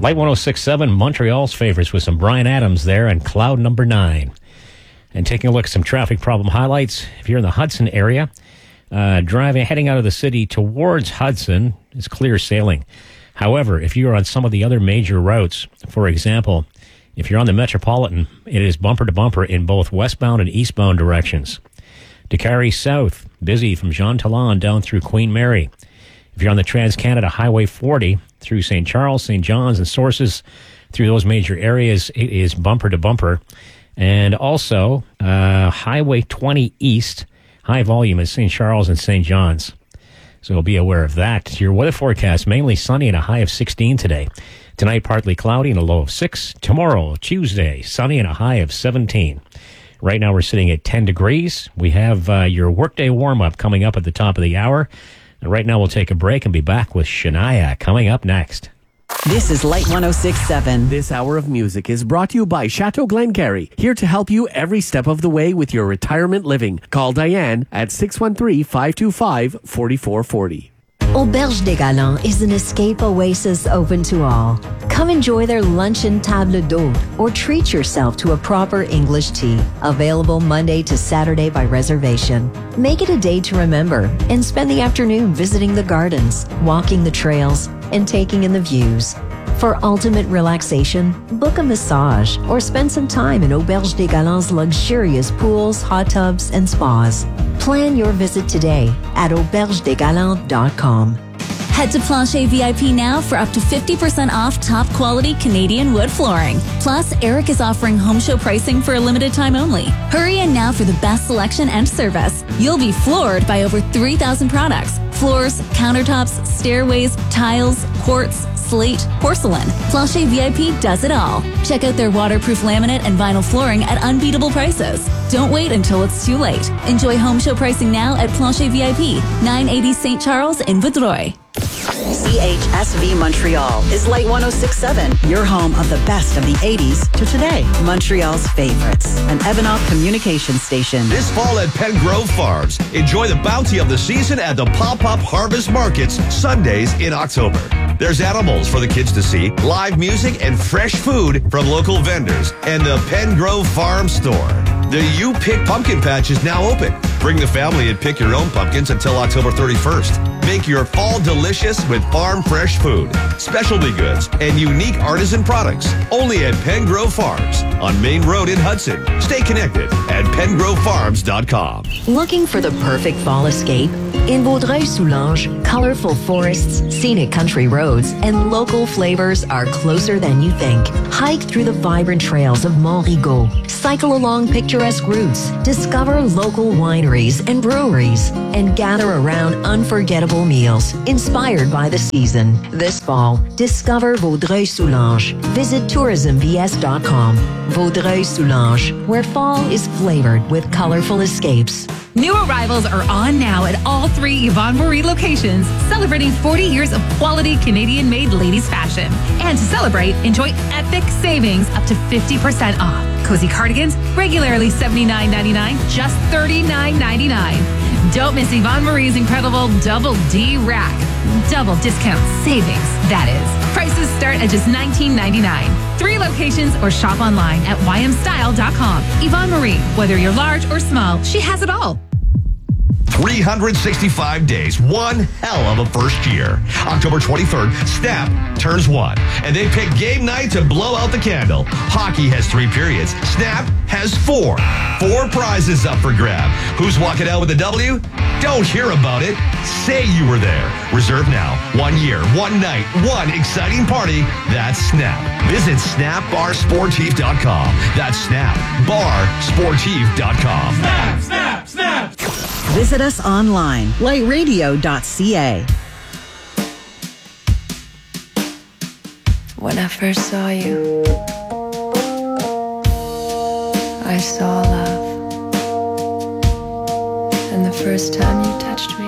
Light 106.7, Montreal's favorites with some Bryan Adams there and Cloud Number 9. And taking a look at some traffic problem highlights. If you're in the Hudson area, heading out of the city towards Hudson, it's clear sailing. However, if you're on some of the other major routes, for example, if you're on the Metropolitan, it is bumper to bumper in both westbound and eastbound directions. Décarie South, busy from Jean Talon down through Queen Mary. If you're on the Trans-Canada Highway 40 through St. Charles, St. John's, and sources through those major areas, it is bumper to bumper. And also, Highway 20 East, high volume at St. Charles and St. John's. So be aware of that. Your weather forecast, mainly sunny and a high of 16 today. Tonight, partly cloudy and a low of 6. Tomorrow, Tuesday, sunny and a high of 17. Right now, we're sitting at 10 degrees. We have your workday warm-up coming up at the top of the hour. And right now, we'll take a break and be back with Shania coming up next. This is Light 106.7. This hour of music is brought to you by Chateau Glengarry, here to help you every step of the way with your retirement living. Call Diane at 613-525-4440. Auberge des Galants is an escape oasis open to all. Come enjoy their luncheon table d'hôte or treat yourself to a proper English tea. Available Monday to Saturday by reservation. Make it a day to remember and spend the afternoon visiting the gardens, walking the trails, and taking in the views. For ultimate relaxation, book a massage or spend some time in Auberge des Galants' luxurious pools, hot tubs, and spas. Plan your visit today at aubergedesgalants.com. Head to Plancher VIP now for up to 50% off top quality Canadian wood flooring. Plus, Eric is offering home show pricing for a limited time only. Hurry in now for the best selection and service. You'll be floored by over 3,000 products. Floors, countertops, stairways, tiles, quartz, slate, porcelain. Plancher VIP does it all. Check out their waterproof laminate and vinyl flooring at unbeatable prices. Don't wait until it's too late. Enjoy home show pricing now at Plancher VIP, 980 St. Charles in Vaudreuil. CHSV Montreal is Light 106.7, your home of the best of the 80s to today. Montreal's favorites, an Evanop communication station. This fall at Pen Grove Farms, enjoy the bounty of the season at the Pop-Up Harvest Markets, Sundays in October. There's animals for the kids to see, live music, and fresh food from local vendors, and the Pen Grove Farm Store. The You Pick Pumpkin Patch is now open. Bring the family and pick your own pumpkins until October 31st. Make your fall delicious with farm fresh food, specialty goods, and unique artisan products. Only at Pen Grove Farms on Main Road in Hudson. Stay connected at pengrovefarms.com. Looking for the perfect fall escape? In Vaudreuil-Soulanges, colorful forests, scenic country roads, and local flavors are closer than you think. Hike through the vibrant trails of Montrigaud. Cycle along picturesque routes. Discover local wineries and breweries. And gather around unforgettable meals inspired by the season. This fall, discover Vaudreuil-Soulanges. Visit tourismvs.com. Vaudreuil-Soulanges, where fall is flavored with colorful escapes. New arrivals are on now at all 3 Yvonne Marie locations, celebrating 40 years of quality Canadian-made ladies fashion. And to celebrate, enjoy epic savings up to 50% off. Cozy cardigans, regularly $79.99, just $39.99. Don't miss Yvonne Marie's incredible Double D Rack. Double discount savings, that is. Prices start at just $19.99. 3 locations or shop online at ymstyle.com. Yvonne Marie, whether you're large or small, she has it all. 365 days, one hell of a first year. October 23rd, Snap turns 1, and they pick game night to blow out the candle. Hockey has 3 periods. Snap has 4. 4 prizes up for grab. Who's walking out with a W? Don't hear about it. Say you were there. Reserve now. 1 year, 1 night, 1 exciting party. That's Snap. Visit snapbarsportif.com. That's snapbarsportif.com. Snap, snap, snap. Visit us online, lightradio.ca. When I first saw you, I saw love. And the first time you touched me,